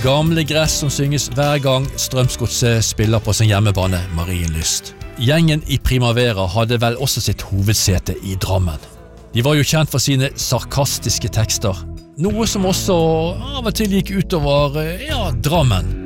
Gamle gress som synges hver gang Strømsgodset spiller på sin hjemmebane Marienlyst. Gjengen i Primavera hadde vel også sitt hovedsete i Drammen. De var jo kjent for sine sarkastiske tekster, noe som også av og til gikk utover, Drammen.